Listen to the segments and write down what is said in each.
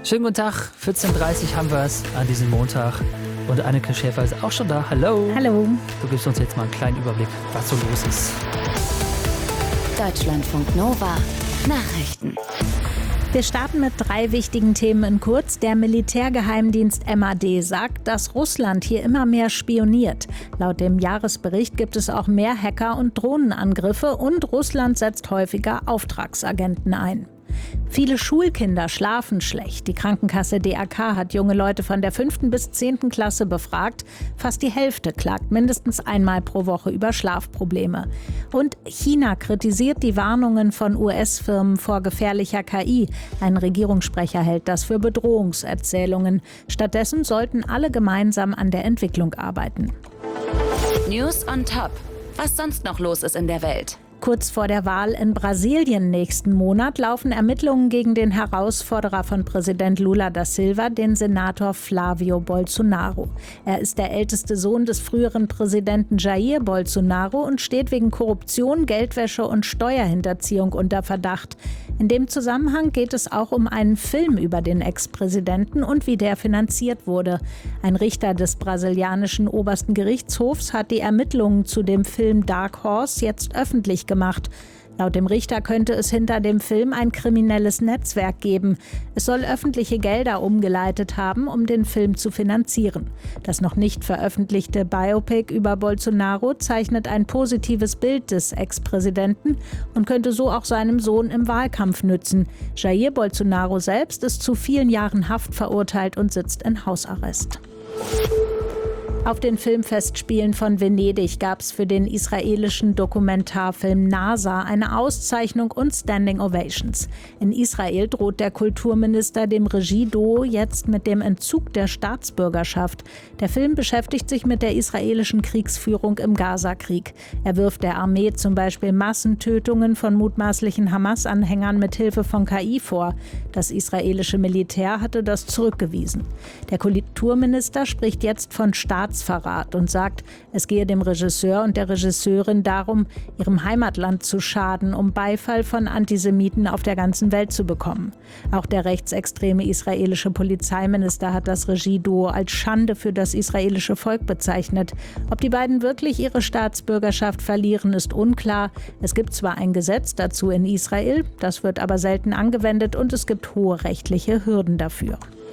Schönen guten Tag, 14.30 Uhr haben wir es an diesem Montag. Und Anneke Schäfer ist auch schon da. Hallo. Hallo. Du gibst uns jetzt mal einen kleinen Überblick, was so los ist. Deutschlandfunk Nova. Nachrichten. Wir starten mit 3 wichtigen Themen in kurz. Der Militärgeheimdienst MAD sagt, dass Russland hier immer mehr spioniert. Laut dem Jahresbericht gibt es auch mehr Hacker- und Drohnenangriffe und Russland setzt häufiger Auftragsagenten ein. Viele Schulkinder schlafen schlecht. Die Krankenkasse DAK hat junge Leute von der 5. bis 10. Klasse befragt. Fast die Hälfte klagt mindestens einmal pro Woche über Schlafprobleme. Und China kritisiert die Warnungen von US-Firmen vor gefährlicher KI. Ein Regierungssprecher hält das für Bedrohungserzählungen. Stattdessen sollten alle gemeinsam an der Entwicklung arbeiten. News on Top. Was sonst noch los ist in der Welt? Kurz vor der Wahl in Brasilien nächsten Monat laufen Ermittlungen gegen den Herausforderer von Präsident Lula da Silva, den Senator Flávio Bolsonaro. Er ist der älteste Sohn des früheren Präsidenten Jair Bolsonaro und steht wegen Korruption, Geldwäsche und Steuerhinterziehung unter Verdacht. In dem Zusammenhang geht es auch um einen Film über den Ex-Präsidenten und wie der finanziert wurde. Ein Richter des brasilianischen obersten Gerichtshofs hat die Ermittlungen zu dem Film Dark Horse jetzt öffentlich gemacht. Laut dem Richter könnte es hinter dem Film ein kriminelles Netzwerk geben. Es soll öffentliche Gelder umgeleitet haben, um den Film zu finanzieren. Das noch nicht veröffentlichte Biopic über Bolsonaro zeichnet ein positives Bild des Ex-Präsidenten und könnte so auch seinem Sohn im Wahlkampf nützen. Jair Bolsonaro selbst ist zu vielen Jahren Haft verurteilt und sitzt in Hausarrest. Auf den Filmfestspielen von Venedig gab es für den israelischen Dokumentarfilm NASA eine Auszeichnung und Standing Ovations. In Israel droht der Kulturminister dem Regieduo jetzt mit dem Entzug der Staatsbürgerschaft. Der Film beschäftigt sich mit der israelischen Kriegsführung im Gazakrieg. Er wirft der Armee zum Beispiel Massentötungen von mutmaßlichen Hamas-Anhängern mit Hilfe von KI vor. Das israelische Militär hatte das zurückgewiesen. Der Kulturminister spricht jetzt von Staatsverrat und sagt, es gehe dem Regisseur und der Regisseurin darum, ihrem Heimatland zu schaden, um Beifall von Antisemiten auf der ganzen Welt zu bekommen. Auch der rechtsextreme israelische Polizeiminister hat das Regieduo als Schande für das israelische Volk bezeichnet. Ob die beiden wirklich ihre Staatsbürgerschaft verlieren, ist unklar. Es gibt zwar ein Gesetz dazu in Israel, das wird aber selten angewendet und es gibt hohe rechtliche Hürden dafür.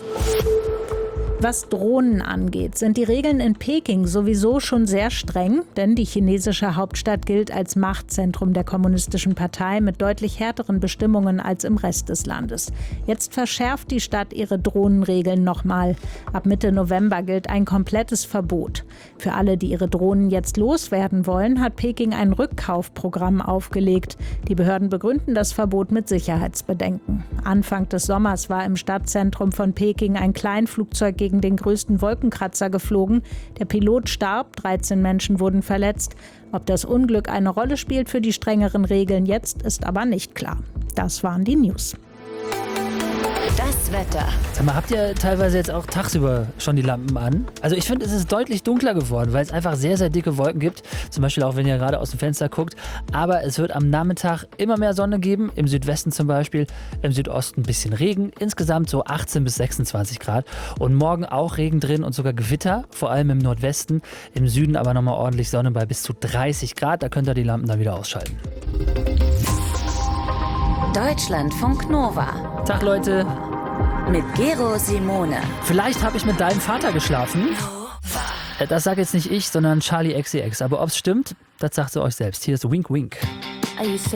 Was Drohnen angeht, sind die Regeln in Peking sowieso schon sehr streng, denn die chinesische Hauptstadt gilt als Machtzentrum der Kommunistischen Partei mit deutlich härteren Bestimmungen als im Rest des Landes. Jetzt verschärft die Stadt ihre Drohnenregeln nochmal. Ab Mitte November gilt ein komplettes Verbot. Für alle, die ihre Drohnen jetzt loswerden wollen, hat Peking ein Rückkaufprogramm aufgelegt. Die Behörden begründen das Verbot mit Sicherheitsbedenken. Anfang des Sommers war im Stadtzentrum von Peking ein Kleinflugzeug gegen den größten Wolkenkratzer geflogen. Der Pilot starb, 13 Menschen wurden verletzt. Ob das Unglück eine Rolle spielt für die strengeren Regeln jetzt, ist aber nicht klar. Das waren die News. Das Wetter. Sag mal, habt ihr teilweise jetzt auch tagsüber schon die Lampen an? Also ich finde, es ist deutlich dunkler geworden, weil es einfach sehr, sehr dicke Wolken gibt. Zum Beispiel auch, wenn ihr gerade aus dem Fenster guckt. Aber es wird am Nachmittag immer mehr Sonne geben. Im Südwesten zum Beispiel, im Südosten ein bisschen Regen. Insgesamt so 18 bis 26 Grad. Und morgen auch Regen drin und sogar Gewitter, vor allem im Nordwesten. Im Süden aber nochmal ordentlich Sonne bei bis zu 30 Grad. Da könnt ihr die Lampen dann wieder ausschalten. Deutschlandfunk Nova. Tag Leute. Mit Gero Simone. Vielleicht habe ich mit deinem Vater geschlafen. Das sage jetzt nicht ich, sondern Charlie XCX. Aber ob es stimmt, das sagt sie euch selbst. Hier ist Wink Wink. I used to